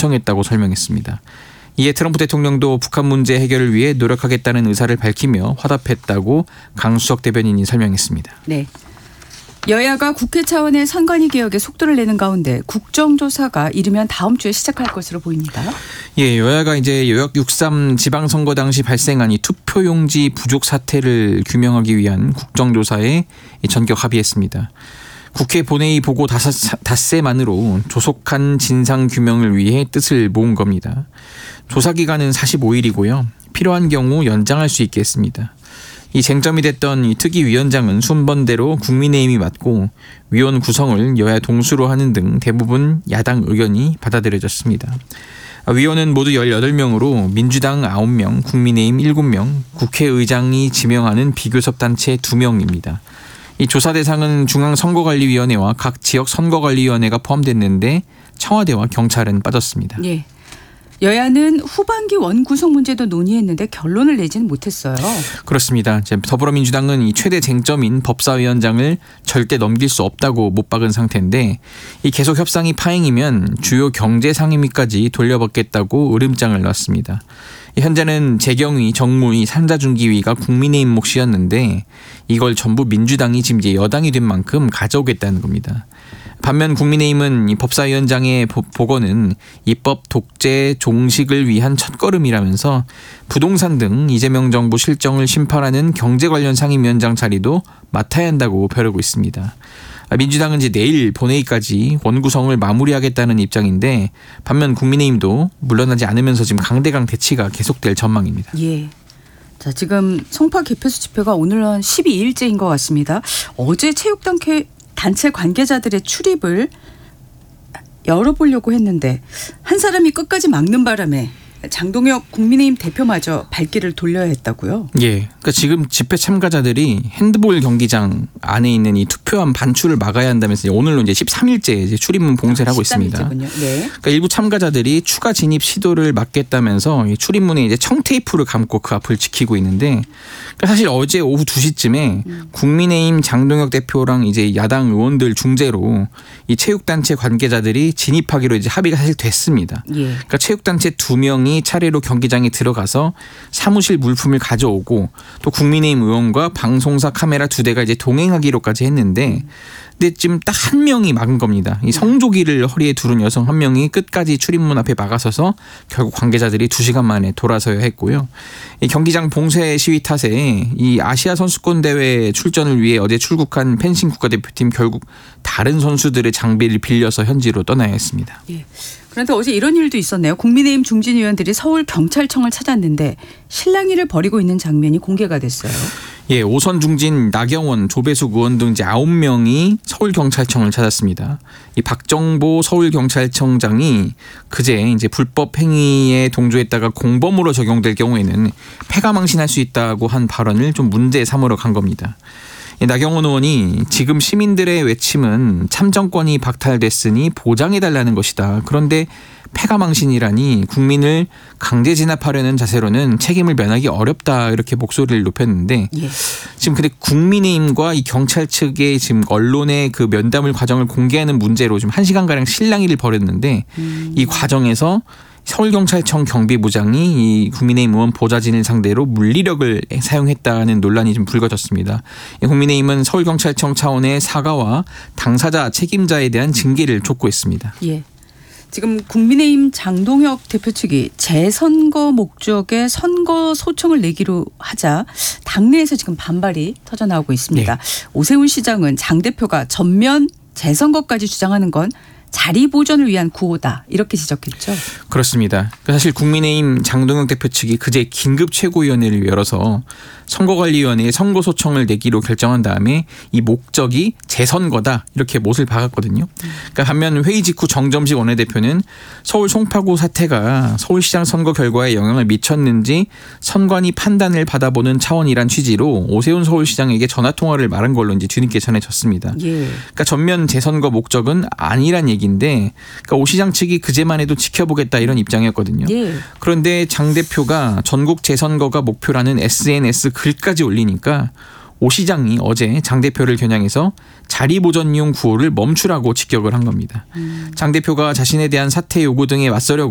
요청했다고 설명했습니다. 이에 트럼프 대통령도 북한 문제 해결을 위해 노력하겠다는 의사를 밝히며 화답했다고 강수석 대변인이 설명했습니다. 네. 여야가 국회 차원의 선관위 개혁에 속도를 내는 가운데 국정조사가 이르면 다음 주에 시작할 것으로 보입니다. 예, 여야가 이제 여역 6.3 지방선거 당시 발생한 이 투표용지 부족 사태를 규명하기 위한 국정조사에 전격 합의했습니다. 국회 본회의 보고 닷새만으로 조속한 진상규명을 위해 뜻을 모은 겁니다. 조사 기간은 45일이고요. 필요한 경우 연장할 수 있게 했습니다. 이 쟁점이 됐던 이 특위위원장은 순번대로 국민의힘이 맡고 위원 구성을 여야 동수로 하는 등 대부분 야당 의견이 받아들여졌습니다. 위원은 모두 18명으로 민주당 9명, 국민의힘 7명, 국회의장이 지명하는 비교섭단체 2명입니다. 이 조사 대상은 중앙선거관리위원회와 각 지역선거관리위원회가 포함됐는데 청와대와 경찰은 빠졌습니다. 예. 여야는 후반기 원구성 문제도 논의했는데 결론을 내지는 못했어요. 그렇습니다. 더불어민주당은 이 최대 쟁점인 법사위원장을 절대 넘길 수 없다고 못 박은 상태인데 이 계속 협상이 파행이면 주요 경제상임위까지 돌려받겠다고 으름장을 놨습니다. 현재는 재경위, 정무위, 산자중기위가 국민의힘 몫이었는데 이걸 전부 민주당이 지금 이제 여당이 된 만큼 가져오겠다는 겁니다. 반면 국민의힘은 이 법사위원장의 복원은 입법 독재 종식을 위한 첫걸음이라면서 부동산 등 이재명 정부 실정을 심판하는 경제 관련 상임위원장 자리도 맡아야 한다고 벼르고 있습니다. 민주당은 이제 내일 본회의까지 원구성을 마무리하겠다는 입장인데 반면 국민의힘도 물러나지 않으면서 지금 강대강 대치가 계속될 전망입니다. 예. 자, 지금 송파 개폐수 집회가 오늘 한 12일째인 것 같습니다. 어제 체육단체 관계자들의 출입을 열어보려고 했는데 한 사람이 끝까지 막는 바람에 장동혁 국민의힘 대표마저 발길을 돌려야 했다고요? 예. 그러니까 지금 집회 참가자들이 핸드볼 경기장 안에 있는 이 투표함 반출을 막아야 한다면서 오늘로 이제 13일째 이제 출입문 봉쇄를 하고 있습니다. 네. 그러니까 일부 참가자들이 추가 진입 시도를 막겠다면서 이 출입문에 이제 청테이프를 감고 그 앞을 지키고 있는데 그러니까 사실 어제 오후 2시쯤에 국민의힘 장동혁 대표랑 이제 야당 의원들 중재로 이 체육단체 관계자들이 진입하기로 이제 합의가 사실 됐습니다. 예. 그러니까 체육단체 2명이 차례로 경기장에 들어가서 사무실 물품을 가져오고 또 국민의힘 의원과 방송사 카메라 2대가 이제 동행하기로까지 했는데 근데 지금 딱 한 명이 막은 겁니다. 이 성조기를 허리에 두른 여성 한 명이 끝까지 출입문 앞에 막아서서 결국 관계자들이 2시간 만에 돌아서야 했고요. 이 경기장 봉쇄 시위 탓에 이 아시아 선수권 대회 출전을 위해 어제 출국한 펜싱 국가대표팀 결국 다른 선수들의 장비를 빌려서 현지로 떠나야 했습니다. 예. 그런데 어제 이런 일도 있었네요. 국민의힘 중진 의원들이 서울경찰청을 찾았는데 실랑이를 벌이고 있는 장면이 공개가 됐어요. 예, 오선 중진 나경원, 조배숙 의원 등 이제 9명이 서울경찰청을 찾았습니다. 이 박정보 서울경찰청장이 그제 이제 불법 행위에 동조했다가 공범으로 적용될 경우에는 패가망신할 수 있다고 한 발언을 좀 문제 삼으러 간 겁니다. 나경원 의원이 지금 시민들의 외침은 참정권이 박탈됐으니 보장해달라는 것이다. 그런데 패가망신이라니 국민을 강제 진압하려는 자세로는 책임을 면하기 어렵다 이렇게 목소리를 높였는데 예. 지금 근데 국민의힘과 이 경찰 측의 지금 언론의 그 면담을 과정을 공개하는 문제로 지금 1시간가량 실랑이를 벌였는데 이 과정에서 서울경찰청 경비부장이 이 국민의힘 의원 보좌진을 상대로 물리력을 사용했다는 논란이 좀 불거졌습니다. 국민의힘은 서울경찰청 차원의 사과와 당사자 책임자에 대한 징계를 촉구했습니다. 예. 지금 국민의힘 장동혁 대표 측이 재선거 목적의 선거 소청을 내기로 하자 당내에서 지금 반발이 터져나오고 있습니다. 네. 오세훈 시장은 장 대표가 전면 재선거까지 주장하는 건 자리 보존을 위한 구호다 이렇게 지적했죠. 그렇습니다. 사실 국민의힘 장동혁 대표 측이 그제 긴급 최고위원회를 열어서 선거관리위원회에 선거소청을 내기로 결정한 다음에 이 목적이 재선거다 이렇게 못을 박았거든요. 그러니까 반면 회의 직후 정점식 원내대표는 서울 송파구 사태가 서울시장 선거 결과에 영향을 미쳤는지 선관위 판단을 받아보는 차원이란 취지로 오세훈 서울시장에게 전화통화를 말한 걸로 이제 뒤늦게 전해졌습니다. 예. 그러니까 전면 재선거 목적은 아니란 얘기인데 그러니까 오 시장 측이 그제만 해도 지켜보겠다 이런 입장이었거든요. 예. 그런데 장 대표가 전국 재선거가 목표라는 SNS 글까지 올리니까 오 시장이 어제 장 대표를 겨냥해서 자리 보존용 구호를 멈추라고 직격을 한 겁니다. 장 대표가 자신에 대한 사퇴 요구 등에 맞서려고